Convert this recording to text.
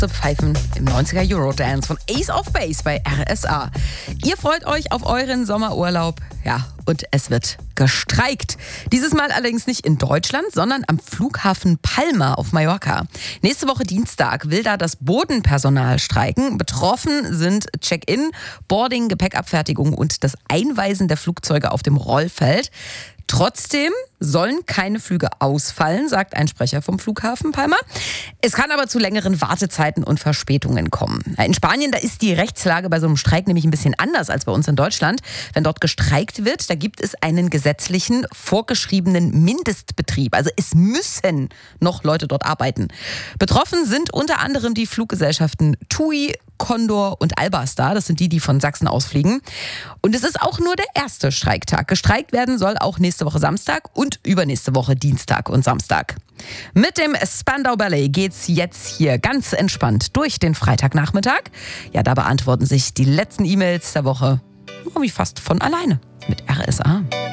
Harte Pfeifen im 90er Eurodance von Ace of Base bei RSA. Ihr freut euch auf euren Sommerurlaub. Ja, und es wird gestreikt. Dieses Mal allerdings nicht in Deutschland, sondern am Flughafen Palma auf Mallorca. Nächste Woche Dienstag will da das Bodenpersonal streiken. Betroffen sind Check-in, Boarding, Gepäckabfertigung und das Einweisen der Flugzeuge auf dem Rollfeld. Trotzdem sollen keine Flüge ausfallen, sagt ein Sprecher vom Flughafen Palma. Es kann aber zu längeren Wartezeiten und Verspätungen kommen. In Spanien, da ist die Rechtslage bei so einem Streik nämlich ein bisschen anders als bei uns in Deutschland. Wenn dort gestreikt wird, da gibt es einen gesetzlichen, vorgeschriebenen Mindestbetrieb. Also es müssen noch Leute dort arbeiten. Betroffen sind unter anderem die Fluggesellschaften TUI, Condor und Albastar. Das sind die von Sachsen ausfliegen. Und es ist auch nur der erste Streiktag. Gestreikt werden soll auch nächste Woche Samstag und übernächste Woche Dienstag und Samstag. Mit dem Spandau Ballet geht's jetzt hier ganz entspannt durch den Freitagnachmittag. Ja, da beantworten sich die letzten E-Mails der Woche wie fast von alleine mit RSA.